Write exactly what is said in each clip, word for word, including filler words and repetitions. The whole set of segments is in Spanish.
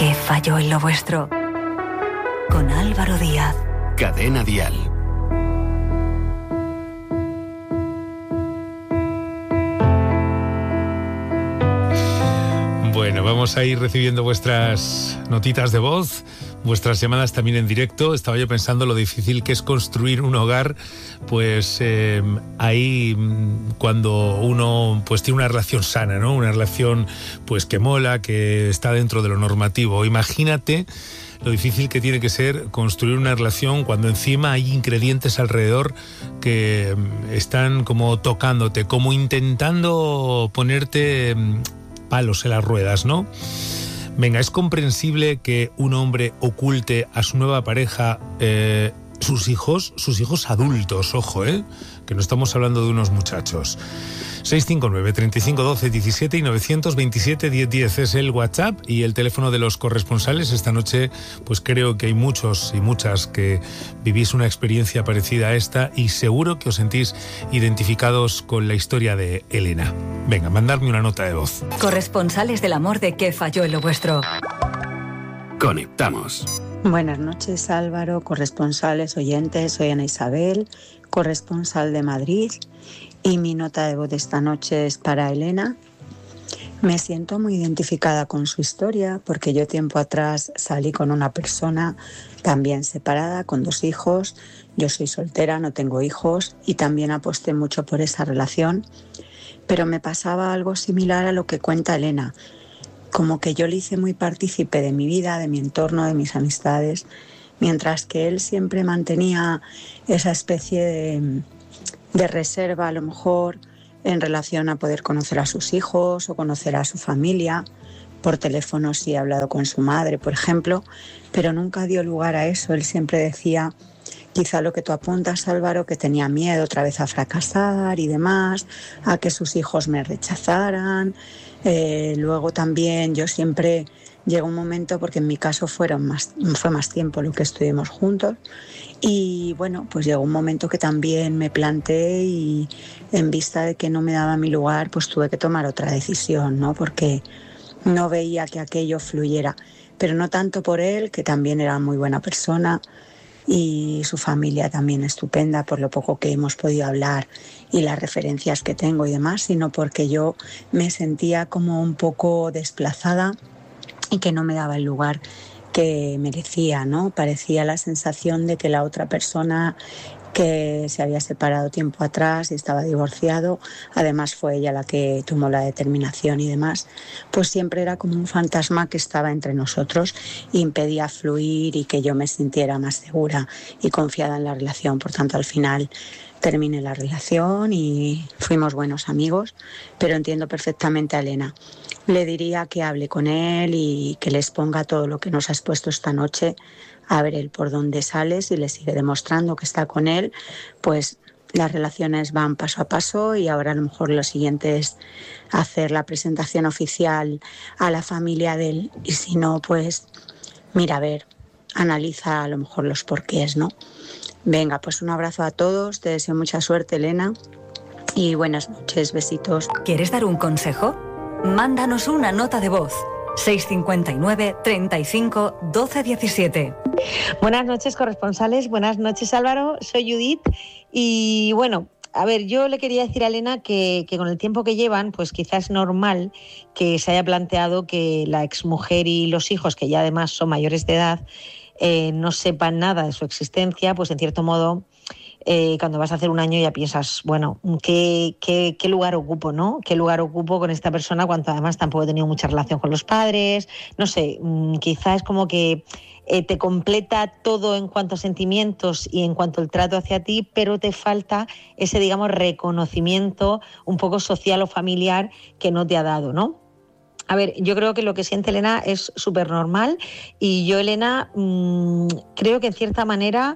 ¿Qué falló en lo vuestro? Con Álvaro Díaz. Cadena Dial. Bueno, vamos a ir recibiendo vuestras notitas de voz, vuestras llamadas también en directo. Estaba yo pensando lo difícil que es construir un hogar, pues eh, ahí cuando uno pues tiene una relación sana, ¿no? Una relación pues que mola, que está dentro de lo normativo. Imagínate lo difícil que tiene que ser construir una relación cuando encima hay ingredientes alrededor que están como tocándote, como intentando ponerte palos en las ruedas, ¿no? Venga, es comprensible que un hombre oculte a su nueva pareja eh, sus hijos, sus hijos adultos, ojo, ¿eh? Que no estamos hablando de unos muchachos. seis cinco nueve, treinta y cinco, doce, diecisiete y novecientos veintisiete, diez diez es el WhatsApp y el teléfono de los corresponsales. Esta noche, pues creo que hay muchos y muchas que vivís una experiencia parecida a esta y seguro que os sentís identificados con la historia de Elena. Venga, mandadme una nota de voz. Corresponsales del amor de ¿Qué falló en lo vuestro? Conectamos. Buenas noches, Álvaro, corresponsales, oyentes. Soy Ana Isabel, corresponsal de Madrid. Y mi nota de voz de esta noche es para Elena. Me siento muy identificada con su historia porque yo tiempo atrás salí con una persona también separada, con dos hijos. Yo soy soltera, no tengo hijos y también aposté mucho por esa relación. Pero me pasaba algo similar a lo que cuenta Elena. Como que yo le hice muy partícipe de mi vida, de mi entorno, de mis amistades, mientras que él siempre mantenía esa especie de... de reserva a lo mejor en relación a poder conocer a sus hijos o conocer a su familia. Por teléfono sí he hablado con su madre, por ejemplo, pero nunca dio lugar a eso. Él siempre decía, quizá lo que tú apuntas, Álvaro, que tenía miedo otra vez a fracasar y demás, a que sus hijos me rechazaran. Eh, luego también yo siempre... Llegó un momento, porque en mi caso fueron más, fue más tiempo lo que estuvimos juntos, y bueno, pues llegó un momento que también me planteé y en vista de que no me daba mi lugar, pues tuve que tomar otra decisión, ¿no? Porque no veía que aquello fluyera, pero no tanto por él, que también era muy buena persona, y su familia también estupenda, por lo poco que hemos podido hablar y las referencias que tengo y demás, sino porque yo me sentía como un poco desplazada y que no me daba el lugar que merecía, ¿no? Parecía la sensación de que la otra persona que se había separado tiempo atrás y estaba divorciado, además fue ella la que tomó la determinación y demás, pues siempre era como un fantasma que estaba entre nosotros e impedía fluir y que yo me sintiera más segura y confiada en la relación. Por tanto, al final terminé la relación y fuimos buenos amigos, pero entiendo perfectamente a Elena. Le diría que hable con él y que le exponga todo lo que nos ha expuesto esta noche, a ver él por dónde sale. Si le sigue demostrando que está con él, pues las relaciones van paso a paso y ahora a lo mejor lo siguiente es hacer la presentación oficial a la familia de él, y si no, pues mira, a ver, analiza a lo mejor los porqués, ¿no? Venga, pues un abrazo a todos, te deseo mucha suerte, Elena, y buenas noches, besitos. ¿Quieres dar un consejo? Mándanos una nota de voz. seis cinco nueve, treinta y cinco, doce diecisiete. Buenas noches, corresponsales. Buenas noches, Álvaro. Soy Judith. Y bueno, a ver, yo le quería decir a Elena que, que con el tiempo que llevan, pues quizás es normal que se haya planteado que la exmujer y los hijos, que ya además son mayores de edad, eh, no sepan nada de su existencia, pues en cierto modo... Eh, cuando vas a hacer un año ya piensas, bueno, ¿qué, qué, qué lugar ocupo, ¿no? ¿Qué lugar ocupo con esta persona cuando además tampoco he tenido mucha relación con los padres? No sé, quizás es como que eh, te completa todo en cuanto a sentimientos y en cuanto al trato hacia ti, pero te falta ese, digamos, reconocimiento un poco social o familiar que no te ha dado, ¿no? A ver, yo creo que lo que siente Elena es súper normal y yo, Elena, mmm, creo que en cierta manera...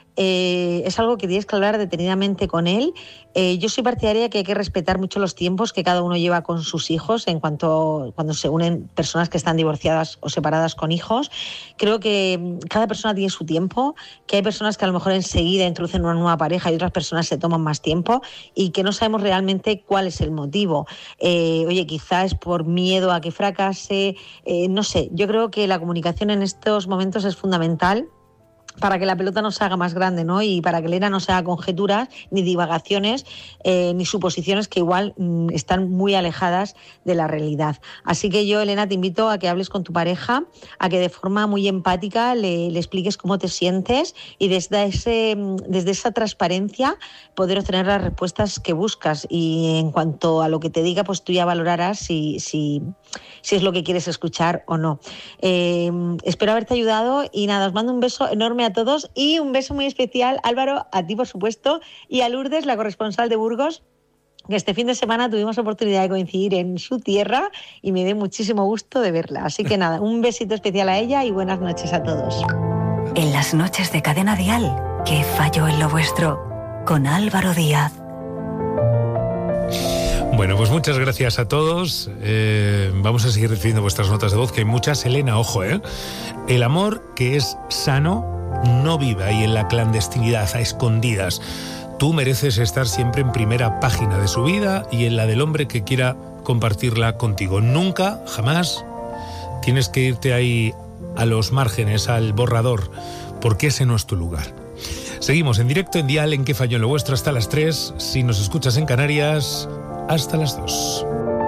eh, es algo que tienes que hablar detenidamente con él. Eh, yo soy partidaria que hay que respetar mucho los tiempos que cada uno lleva con sus hijos en cuanto cuando se unen personas que están divorciadas o separadas con hijos. Creo que cada persona tiene su tiempo, que hay personas que a lo mejor enseguida introducen una nueva pareja y otras personas se toman más tiempo y que no sabemos realmente cuál es el motivo. Eh, oye, quizás es por miedo a que fracase, eh, no sé. Yo creo que la comunicación en estos momentos es fundamental para que la pelota no se haga más grande, ¿no? Y para que Elena no se haga conjeturas, ni divagaciones, eh, ni suposiciones que igual mm, están muy alejadas de la realidad. Así que yo, Elena, te invito a que hables con tu pareja, a que de forma muy empática le, le expliques cómo te sientes y desde, ese, desde esa transparencia poder obtener las respuestas que buscas. Y en cuanto a lo que te diga, pues tú ya valorarás si, si, si es lo que quieres escuchar o no. Eh, espero haberte ayudado y nada, os mando un beso enorme a todos y un beso muy especial, Álvaro, a ti por supuesto, y a Lourdes, la corresponsal de Burgos, que este fin de semana tuvimos oportunidad de coincidir en su tierra y me dio muchísimo gusto de verla. Así que nada, un besito especial a ella y buenas noches a todos. En las noches de Cadena Dial, ¿qué falló en lo vuestro? Con Álvaro Díaz. Bueno, pues muchas gracias a todos. Eh, vamos a seguir recibiendo vuestras notas de voz, que hay muchas. Elena, ojo, ¿eh? El amor que es sano no vive ahí en la clandestinidad, a escondidas. Tú mereces estar siempre en primera página de su vida y en la del hombre que quiera compartirla contigo. Nunca, jamás, tienes que irte ahí a los márgenes, al borrador, porque ese no es tu lugar. Seguimos en directo en Dial, en ¿Qué falló en lo vuestro? Hasta las tres. Si nos escuchas en Canarias, hasta las dos.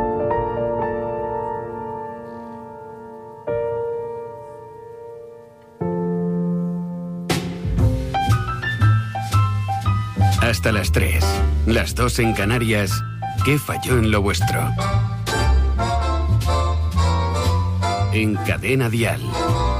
Hasta las tres, las dos en Canarias, ¿Qué falló en lo vuestro? En Cadena Dial.